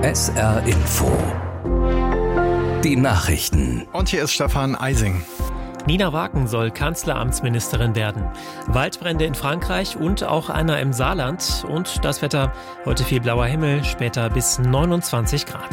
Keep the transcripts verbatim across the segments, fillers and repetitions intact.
S R Info. Die Nachrichten. Und hier ist Stefan Eising. Nina Wagen soll Kanzleramtsministerin werden. Waldbrände in Frankreich und auch einer im Saarland. Und das Wetter, heute viel blauer Himmel, später bis neunundzwanzig Grad.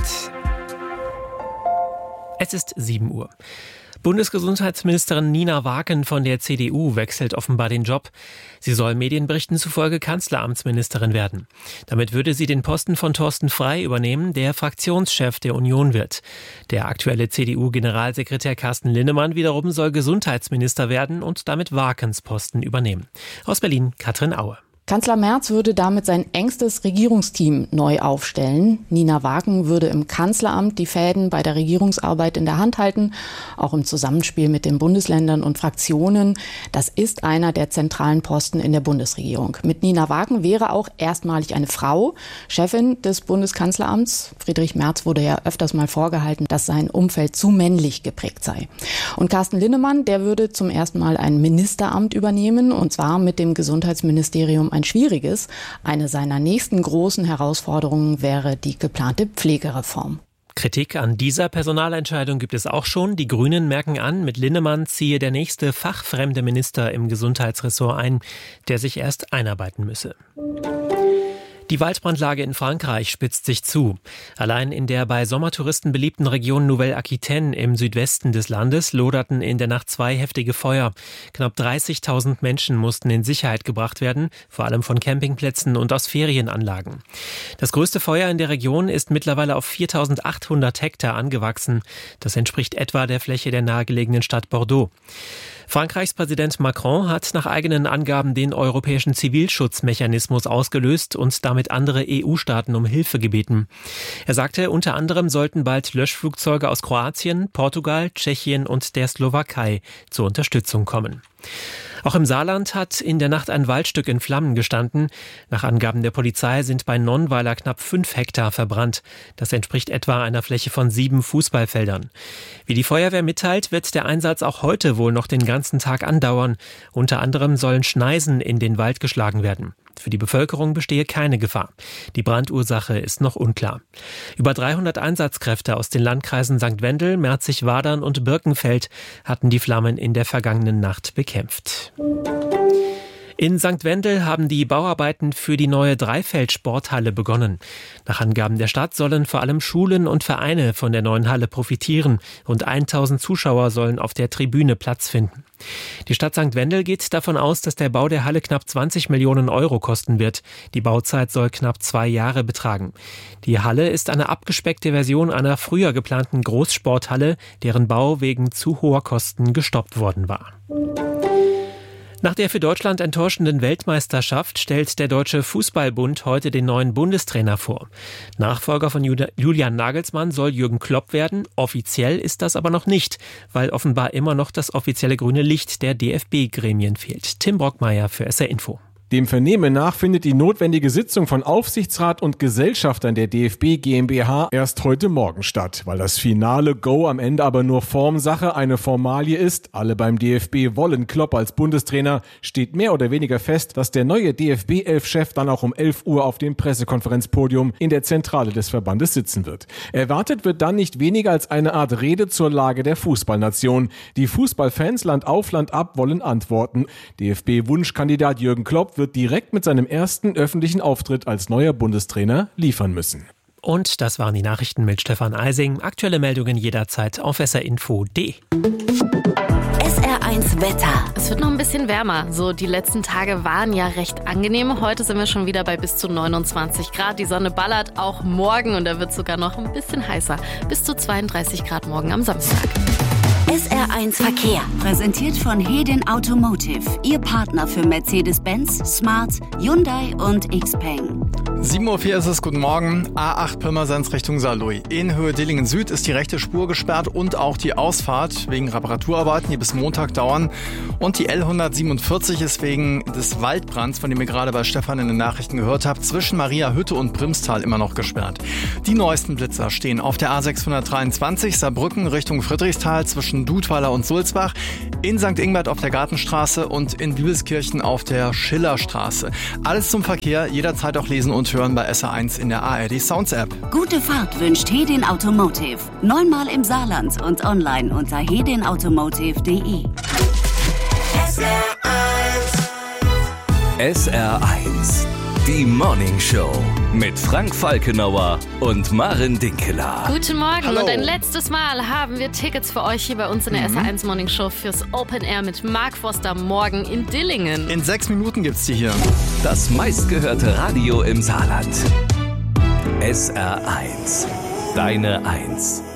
Es ist sieben Uhr. Bundesgesundheitsministerin Nina Wagen von der C D U wechselt offenbar den Job. Sie soll Medienberichten zufolge Kanzleramtsministerin werden. Damit würde sie den Posten von Thorsten Frey übernehmen, der Fraktionschef der Union wird. Der aktuelle C D U-Generalsekretär Carsten Linnemann wiederum soll Gesundheitsminister werden und damit Wagens Posten übernehmen. Aus Berlin, Katrin Aue. Kanzler Merz würde damit sein engstes Regierungsteam neu aufstellen. Nina Wagen würde im Kanzleramt die Fäden bei der Regierungsarbeit in der Hand halten, auch im Zusammenspiel mit den Bundesländern und Fraktionen. Das ist einer der zentralen Posten in der Bundesregierung. Mit Nina Wagen wäre auch erstmalig eine Frau Chefin des Bundeskanzleramts. Friedrich Merz wurde ja öfters mal vorgehalten, dass sein Umfeld zu männlich geprägt sei. Und Carsten Linnemann, der würde zum ersten Mal ein Ministeramt übernehmen, und zwar mit dem Gesundheitsministerium ein schwieriges. Eine seiner nächsten großen Herausforderungen wäre die geplante Pflegereform. Kritik an dieser Personalentscheidung gibt es auch schon. Die Grünen merken an, mit Linnemann ziehe der nächste fachfremde Minister im Gesundheitsressort ein, der sich erst einarbeiten müsse. Die Waldbrandlage in Frankreich spitzt sich zu. Allein in der bei Sommertouristen beliebten Region Nouvelle-Aquitaine im Südwesten des Landes loderten in der Nacht zwei heftige Feuer. Knapp dreißigtausend Menschen mussten in Sicherheit gebracht werden, vor allem von Campingplätzen und aus Ferienanlagen. Das größte Feuer in der Region ist mittlerweile auf viertausendachthundert Hektar angewachsen. Das entspricht etwa der Fläche der nahegelegenen Stadt Bordeaux. Frankreichs Präsident Macron hat nach eigenen Angaben den europäischen Zivilschutzmechanismus ausgelöst und damit andere E U-Staaten um Hilfe gebeten. Er sagte, unter anderem sollten bald Löschflugzeuge aus Kroatien, Portugal, Tschechien und der Slowakei zur Unterstützung kommen. Auch im Saarland hat in der Nacht ein Waldstück in Flammen gestanden. Nach Angaben der Polizei sind bei Nonnweiler knapp fünf Hektar verbrannt. Das entspricht etwa einer Fläche von sieben Fußballfeldern. Wie die Feuerwehr mitteilt, wird der Einsatz auch heute wohl noch den ganzen Tag andauern. Unter anderem sollen Schneisen in den Wald geschlagen werden. Für die Bevölkerung bestehe keine Gefahr. Die Brandursache ist noch unklar. Über dreihundert Einsatzkräfte aus den Landkreisen Sankt Wendel, Merzig-Wadern und Birkenfeld hatten die Flammen in der vergangenen Nacht bekämpft. In Sankt Wendel haben die Bauarbeiten für die neue Dreifeld-Sporthalle begonnen. Nach Angaben der Stadt sollen vor allem Schulen und Vereine von der neuen Halle profitieren. Rund tausend Zuschauer sollen auf der Tribüne Platz finden. Die Stadt Sankt Wendel geht davon aus, dass der Bau der Halle knapp zwanzig Millionen Euro kosten wird. Die Bauzeit soll knapp zwei Jahre betragen. Die Halle ist eine abgespeckte Version einer früher geplanten Großsporthalle, deren Bau wegen zu hoher Kosten gestoppt worden war. Nach der für Deutschland enttäuschenden Weltmeisterschaft stellt der Deutsche Fußballbund heute den neuen Bundestrainer vor. Nachfolger von Julian Nagelsmann soll Jürgen Klopp werden. Offiziell ist das aber noch nicht, weil offenbar immer noch das offizielle grüne Licht der D F B-Gremien fehlt. Tim Brockmeier für S R Info. Dem Vernehmen nach findet die notwendige Sitzung von Aufsichtsrat und Gesellschaftern der D F B GmbH erst heute Morgen statt. Weil das finale Go am Ende aber nur Formsache, eine Formalie ist, alle beim D F B wollen Klopp als Bundestrainer, steht mehr oder weniger fest, dass der neue D F B-Elf-Chef dann auch um elf Uhr auf dem Pressekonferenzpodium in der Zentrale des Verbandes sitzen wird. Erwartet wird dann nicht weniger als eine Art Rede zur Lage der Fußballnation. Die Fußballfans Land auf Land ab wollen antworten. D F B-Wunschkandidat Jürgen Klopp wird direkt mit seinem ersten öffentlichen Auftritt als neuer Bundestrainer liefern müssen. Und das waren die Nachrichten mit Stefan Eising. Aktuelle Meldungen jederzeit auf s r info punkt d e. S R eins Wetter. Es wird noch ein bisschen wärmer. So, die letzten Tage waren ja recht angenehm. Heute sind wir schon wieder bei bis zu neunundzwanzig Grad. Die Sonne ballert auch morgen und da wird sogar noch ein bisschen heißer. Bis zu zweiunddreißig Grad morgen am Samstag. S R eins Verkehr, präsentiert von Hedin Automotive, Ihr Partner für Mercedes-Benz, Smart, Hyundai und Xpeng. sieben Uhr vier ist es, guten Morgen. A acht Pirmasens Richtung Saarlouis. In Höhe Dillingen Süd ist die rechte Spur gesperrt und auch die Ausfahrt wegen Reparaturarbeiten, die bis Montag dauern. Und die L hundertsiebenundvierzig ist wegen des Waldbrands, von dem ihr gerade bei Stefan in den Nachrichten gehört habt, zwischen Mariahütte und Primstal immer noch gesperrt. Die neuesten Blitzer stehen auf der A sechshundertdreiundzwanzig Saarbrücken Richtung Friedrichsthal zwischen Dudweiler und Sulzbach, in Sankt Ingbert auf der Gartenstraße und in Bibelskirchen auf der Schillerstraße. Alles zum Verkehr, jederzeit auch lesen und und hören bei S R eins in der A R D Sounds App. Gute Fahrt wünscht Hedin Automotive. Neunmal im Saarland und online unter hedin automotive punkt de. S R eins. S R eins. Die Morning Show mit Frank Falkenauer und Maren Dinkeler. Guten Morgen. Hallo. Und ein letztes Mal haben wir Tickets für euch hier bei uns in der mhm. S R eins Morning Show fürs Open Air mit Mark Foster morgen in Dillingen. In sechs Minuten gibt's die hier. Das meistgehörte Radio im Saarland. S R eins. Deine Eins.